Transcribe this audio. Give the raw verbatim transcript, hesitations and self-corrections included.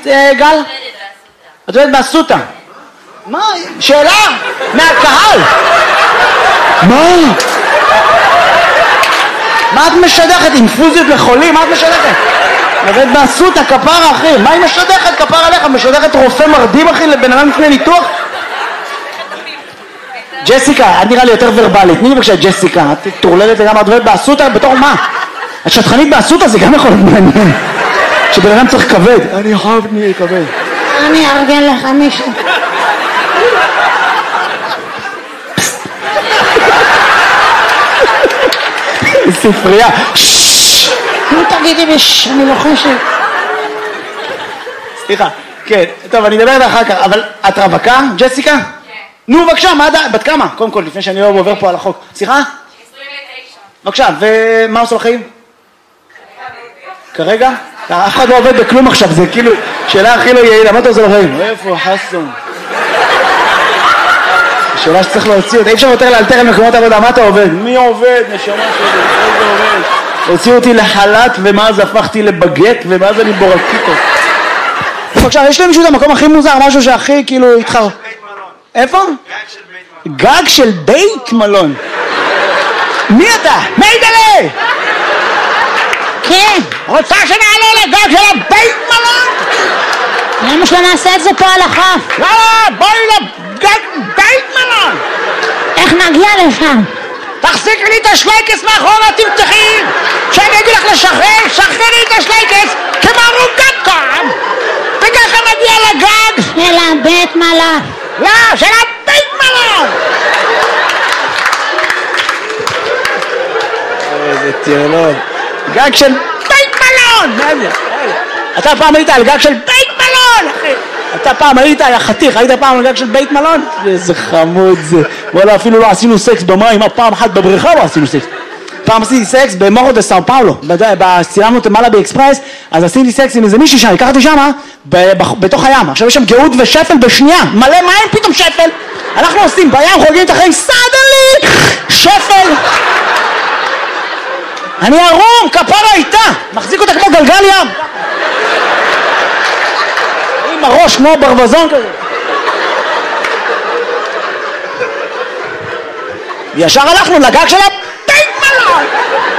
עשית, גל? את עובדת באסותא. מה? שאלה? מהקהל. מה? מה את משדכת? אינפוזיות לחולים? מה את משדכת? עובדת באסותא, כפרה אחי. מה היא משדכת? כפרה עליך. משדכת רופא מרדים אחי לבן אדם לפני ניתוח? ג'סיקה, את נראה לי יותר ורבלית. תני לי בבקשה ג'סיקה. את תורללת לגמרי, את עובדת באסותא בתור מה? את שטחנית באסותא זה גם יכול להיות מעניין. שבן אדם צריך כבד. אני חייב נהיה כבד. אני ארגן לך מישהו. ספרייה. נו תגידי בש, אני לוחשת. סליחה, כן, טוב אני אדבר אחר כך, אבל את רווקה, ג'סיקה? כן. נו בבקשה, מה אתה, בת כמה? קודם כל, לפני שאני לא עובר פה על החוק. סליחה? עשרים ותשע. בבקשה, ומה עושה לחיים? כרגע? אף אחד לא עובד בכלום עכשיו, זה כאילו שאלה הכי לא יעילה, מה אתה עושה לחיים? איפה חסון? שאלה שצריך להוציא אותה, אי אפשר יותר לאלתר על מקומות עבודה, מה אתה עובד? מי עובד? נשמה שלי, איזה עובד? הוציאו אותי לחל"ת ומאז הפכתי לבגט ומאז אני בורקיטו. בבקשה, יש למישהו את המקום הכי מוזר, משהו שהכי כאילו התחר... איפה? גג של בית מלון. מי אתה? מיידלה! כן. רוצה שנעלה לגג של הבית מלון? למה שלא נעשה את זה פה על החוף? יאללה, בואי לגג בית מלון! איך נגיע לשם? תחזיקי לי את השלייקס מאחורה, תמתחי! שאני אגיד לך לשחרר, שחררי את השלייקס כמו רוגטקום! וככה נגיע לגג! של הבית מלון. לא, של הבית מלון! איזה טיונות. גג של בית מלון! אתה פעם היית על גג של בית מלון, אחי! אתה פעם היית, היה חתיך, היית פעם על גג של בית מלון? איזה חמוד זה. וואלה, אפילו לא עשינו סקס במים, פעם אחת בבריכה לא עשינו סקס. פעם עשיתי סקס במורו דה סאו פאולו, צילמנו את מלאבי אקספרס, אז עשיתי סקס עם איזה מישהי שם, הכרתי שמה, בתוך הים. עכשיו יש שם גאות ושפל בשנייה, מלא מים, פתאום שפל. אנחנו עושים בים, חוגגים את החיים, סדלי, שפל. אני ערום, כפרה איתה, מחזיק אותה כמו גלגל ים. עם הראש כמו ברווזון כזה. ישר הלכנו לגג של הבית מלון.